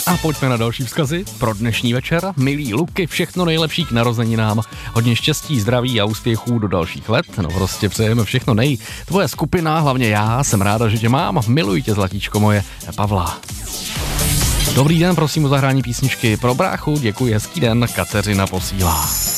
A pojďme na další vzkazy pro dnešní večer. Milí Luky, všechno nejlepší k narozeninám. Hodně štěstí, zdraví a úspěchů do dalších let. No prostě přejeme všechno Tvoje skupina, hlavně já, jsem ráda, že tě mám. Miluji tě, zlatíčko moje, Pavla. Dobrý den, prosím o zahrání písničky pro bráchu. Děkuji, hezký den, Kateřina posílá.